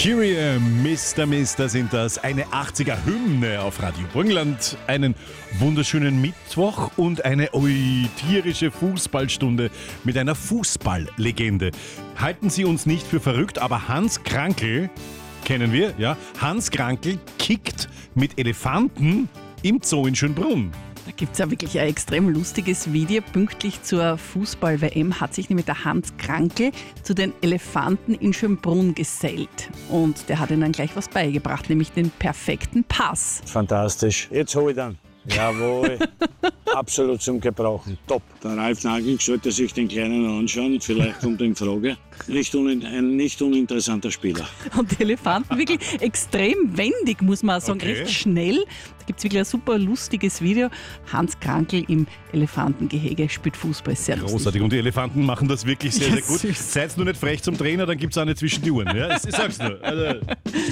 Kyrie, Mr. sind das. Eine 80er-Hymne auf Radio Burgenland. Einen wunderschönen Mittwoch und eine tierische Fußballstunde mit einer Fußballlegende. Halten Sie uns nicht für verrückt, aber Hans Krankl, kennen wir, ja? Hans Krankl kickt mit Elefanten im Zoo in Schönbrunn. Da gibt es ja wirklich ein extrem lustiges Video. Pünktlich zur Fußball-WM hat sich nämlich der Hans Krankl zu den Elefanten in Schönbrunn gesellt. Und der hat ihnen dann gleich was beigebracht, nämlich den perfekten Pass. Fantastisch. Jetzt hol ich dann. Jawohl. Absolut zum Gebrauchen. Top. Der Ralf Nagel sollte sich den Kleinen anschauen. Vielleicht kommt er in Frage. Ein nicht uninteressanter Spieler. Und die Elefanten wirklich extrem wendig, muss man auch sagen. Okay. Recht schnell. Da gibt es wirklich ein super lustiges Video. Hans Krankl im Elefantengehege spielt Fußball. Sehr lustig. Großartig. Und die Elefanten machen das wirklich sehr, Ja, sehr gut. süß. Seid nur nicht frech zum Trainer, dann gibt es eine zwischen die Ohren. Ja? Ich sag's nur. Also